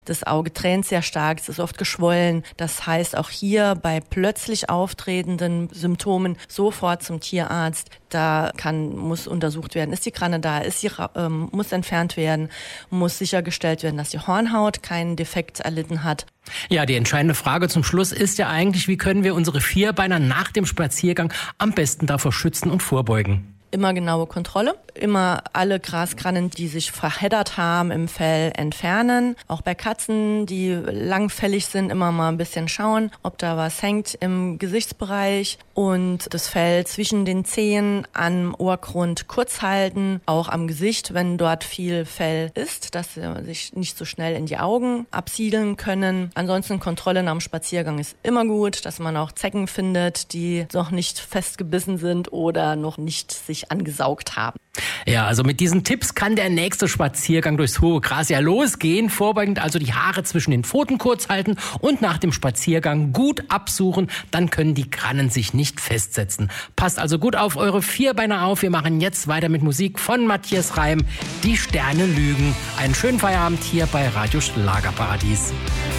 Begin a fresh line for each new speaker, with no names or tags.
Das Auge tränt sehr stark, es ist oft geschwollen. Das heißt, auch hier bei plötzlich auftretenden Symptomen sofort zum Tierarzt. Da muss untersucht werden, ist die Kranne da, muss entfernt werden, muss sichergestellt werden, dass die Hornhaut keinen Defekt erlitten hat.
Ja, die entscheidende Frage zum Schluss ist ja eigentlich, wie können wir unsere Vierbeiner nach dem Spaziergang am besten davor schützen und vorbeugen?
Immer genaue Kontrolle, immer alle Graskrannen, die sich verheddert haben im Fell, entfernen. Auch bei Katzen, die langfällig sind, immer mal ein bisschen schauen, ob da was hängt im Gesichtsbereich und das Fell zwischen den Zehen am Ohrgrund kurz halten, auch am Gesicht, wenn dort viel Fell ist, dass sie sich nicht so schnell in die Augen absiedeln können. Ansonsten Kontrolle nach dem Spaziergang ist immer gut, dass man auch Zecken findet, die noch nicht festgebissen sind oder noch nicht sich angesaugt haben.
Ja, also mit diesen Tipps kann der nächste Spaziergang durchs hohe Gras ja losgehen. Vorbeugend also die Haare zwischen den Pfoten kurz halten und nach dem Spaziergang gut absuchen. Dann können die Krannen sich nicht festsetzen. Passt also gut auf eure Vierbeiner auf. Wir machen jetzt weiter mit Musik von Matthias Reim. Die Sterne lügen. Einen schönen Feierabend hier bei Radio Schlagerparadies.